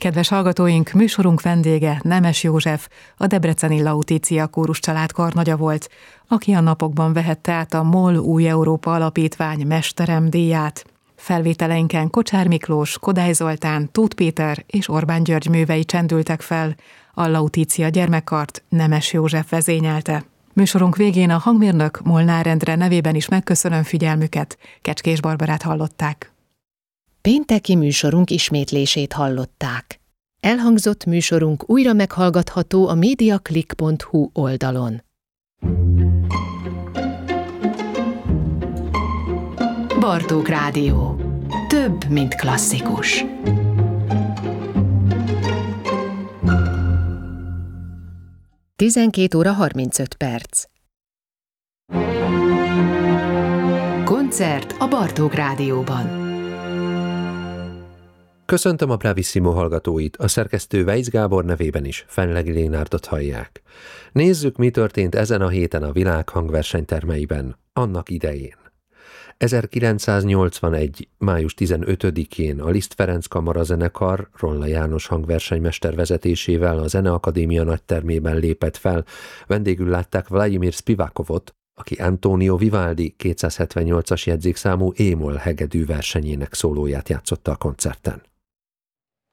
Kedves hallgatóink, műsorunk vendége Nemes József, a debreceni Lautitia Kórus család karnagya volt, aki a napokban vehette át a MOL Új Európa Alapítvány Mesterem díját. Felvételeinken Kocsár Miklós, Kodály Zoltán, Tóth Péter és Orbán György művei csendültek fel, a Lautitia gyermekkart Nemes József vezényelte. Műsorunk végén a hangmérnök Molnár Endre nevében is megköszönöm figyelmüket, Kecskés Barbarát hallották. Pénteki műsorunk ismétlését hallották. Elhangzott műsorunk újra meghallgatható a mediaclick.hu oldalon. Bartók Rádió. Több, mint klasszikus. Tizenkét óra 35 perc. Koncert a Bartók Rádióban. Köszöntöm a Bravissimo hallgatóit, a szerkesztő Weisz Gábor nevében is Fenlegi Lénárdot hallják. Nézzük, mi történt ezen a héten a világ hangversenytermeiben, annak idején. 1981. május 15-én a Liszt Ferenc kamarazenekar Rolla János hangversenymester vezetésével a Zeneakadémia nagytermében lépett fel, vendégül látták Vladimir Spivakovot, aki Antonio Vivaldi 278-as jegyzékszámú E-moll hegedű versenyének szólóját játszotta a koncerten.